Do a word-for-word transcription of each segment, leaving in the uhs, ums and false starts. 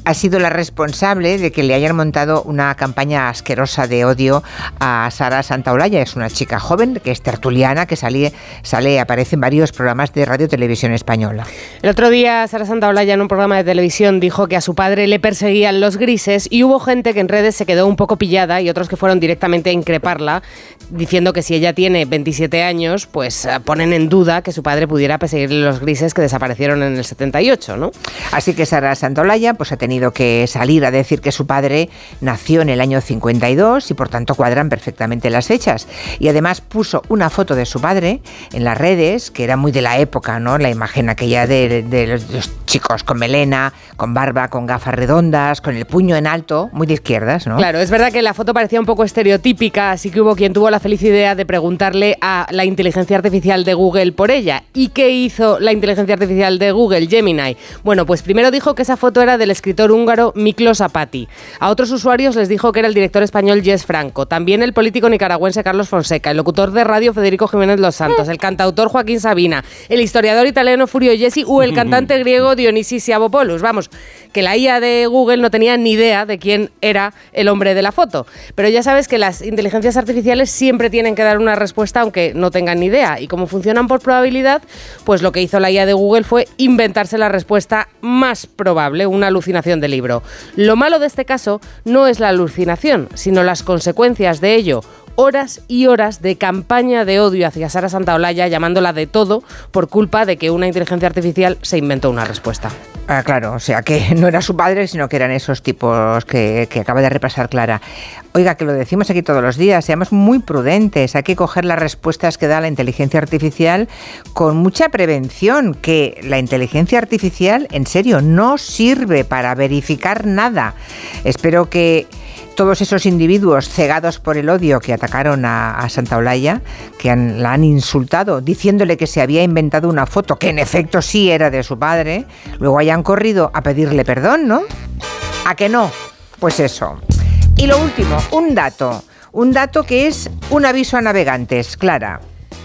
ha sido la responsable de que le hayan montado una campaña asquerosa de odio a Sara Santaolalla. Es una chica joven que es tertuliana, que sale, sale aparece en varios programas de radio y televisión española. El otro día Sara Santaolalla en un programa de televisión dijo que a su padre le perseguían los grises y hubo gente que en redes se quedó un poco pillada y otros que fueron directamente a increparla, diciendo que si ella tiene veintisiete años, pues ponen en duda que su padre pudiera perseguirle los grises que desaparecieron en el setenta y ocho, ¿no? Así que Sara Santaolalla pues ha tenido que salir a decir que su padre nació en el año cincuenta y dos y por tanto cuadran perfectamente las fechas. Y además puso una foto de su padre en las redes, que era muy de la época, ¿no? La imagen aquella de, de los chicos con melena, con barba, con gafas redondas, con el puño en alto, muy de izquierdas, ¿no? Claro, es verdad que la foto parecía un poco estereotípica, así que hubo quien tuvo la feliz idea de preguntarle a la inteligencia artificial de Google por ella. ¿Y qué hizo la inteligencia artificial de Google, Gemini? Bueno, pues primero dijo que esa foto era del escritor húngaro Miklos Apati. A otros usuarios les dijo que era el director español Jess Franco, también el político nicaragüense Carlos Fonseca, el locutor de radio Federico Jiménez Los Santos, el cantautor Joaquín Sabina, el historiador italiano Furio Jesi o el cantante griego Dionisis Siabopoulos. Vamos, que la I A de Google no tenía ni idea de quién era el hombre de la foto. Pero ya sabes que las inteligencias artificiales siempre tienen que dar una respuesta aunque no tengan ni idea. Y como funcionan por probabilidad, pues lo que hizo la I A de Google fue inventarse la respuesta más probable, una alucinación de libro. Lo malo de este caso no es la alucinación, sino las consecuencias de ello. Horas y horas de campaña de odio hacia Sara Santaolalla, llamándola de todo por culpa de que una inteligencia artificial se inventó una respuesta. Ah, claro, o sea, que no era su padre, sino que eran esos tipos que, que acaba de repasar Clara. Oiga, que lo decimos aquí todos los días, seamos muy prudentes, hay que coger las respuestas que da la inteligencia artificial con mucha prevención, que la inteligencia artificial, en serio, no sirve para verificar nada. Espero que todos esos individuos cegados por el odio que atacaron a, a Santaolalla, que han, la han insultado diciéndole que se había inventado una foto que en efecto sí era de su padre, luego hayan corrido a pedirle perdón, ¿no? ¿A que no? Pues eso. Y lo último, un dato, un dato que es un aviso a navegantes, Clara.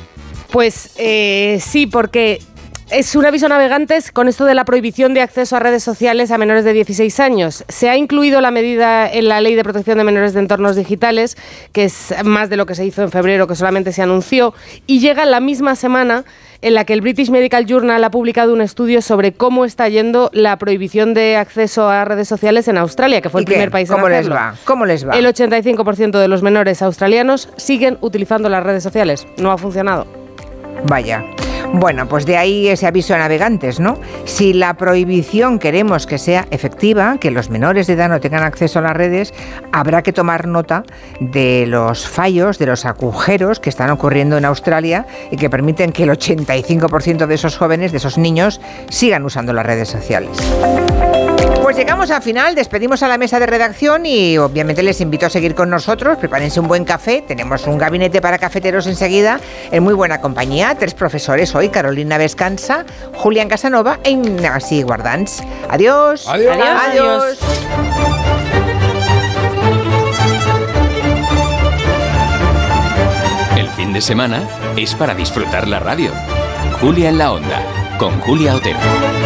Pues eh, sí, porque es un aviso a navegantes con esto de la prohibición de acceso a redes sociales a menores de dieciséis años. Se ha incluido la medida en la Ley de Protección de Menores de Entornos Digitales, que es más de lo que se hizo en febrero, que solamente se anunció, y llega la misma semana en la que el British Medical Journal ha publicado un estudio sobre cómo está yendo la prohibición de acceso a redes sociales en Australia, que fue el primer país en hacerlo. ¿Cómo les va? ¿Cómo les va? El ochenta y cinco por ciento de los menores australianos siguen utilizando las redes sociales. No ha funcionado. Vaya. Bueno, pues de ahí ese aviso a navegantes, ¿no? Si la prohibición queremos que sea efectiva, que los menores de edad no tengan acceso a las redes, habrá que tomar nota de los fallos, de los agujeros que están ocurriendo en Australia y que permiten que el ochenta y cinco por ciento de esos jóvenes, de esos niños, sigan usando las redes sociales. Pues llegamos al final, despedimos a la mesa de redacción y obviamente les invito a seguir con nosotros, prepárense un buen café, tenemos un gabinete para cafeteros enseguida, en muy buena compañía, tres profesores hoy, Carolina Vescansa, Julián Casanova e Ignasi Guardans. Adiós. Adiós. Adiós. Adiós. El fin de semana es para disfrutar la radio. Julia en la Onda, con Julia Otero.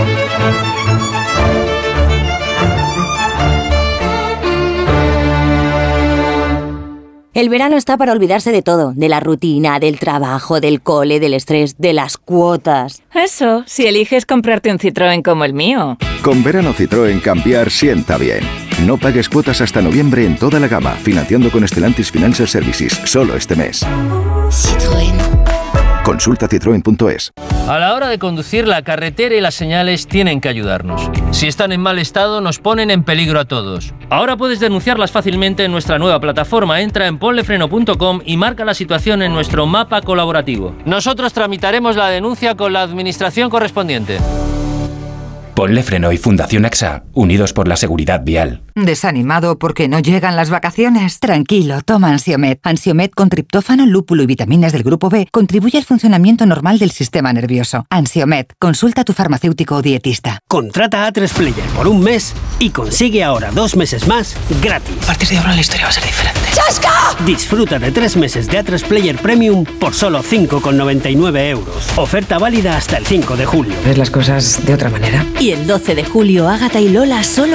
El verano está para olvidarse de todo, de la rutina, del trabajo, del cole, del estrés, de las cuotas. Eso, si eliges comprarte un Citroën como el mío. Con verano Citroën cambiar sienta bien. No pagues cuotas hasta noviembre en toda la gama, financiando con Stellantis Financial Services, solo este mes. Citroën. Consulta citroen punto es. A la hora de conducir, la carretera y las señales tienen que ayudarnos. Si están en mal estado, nos ponen en peligro a todos. Ahora puedes denunciarlas fácilmente en nuestra nueva plataforma. Entra en ponlefreno punto com y marca la situación en nuestro mapa colaborativo. Nosotros tramitaremos la denuncia con la administración correspondiente. Ponle Freno y Fundación A X A, unidos por la seguridad vial. ¿Desanimado porque no llegan las vacaciones? Tranquilo, toma Ansiomed. Ansiomed con triptófano, lúpulo y vitaminas del grupo B contribuye al funcionamiento normal del sistema nervioso. Ansiomed, consulta a tu farmacéutico o dietista. Contrata a tres Player por un mes y consigue ahora dos meses más gratis. A partir de ahora la historia va a ser diferente. ¡Chasca! Disfruta de tres meses de A tres Player Premium por solo cinco con noventa y nueve euros. Oferta válida hasta el cinco de julio. ¿Ves las cosas de otra manera? Y el doce de julio, Ágata y Lola solo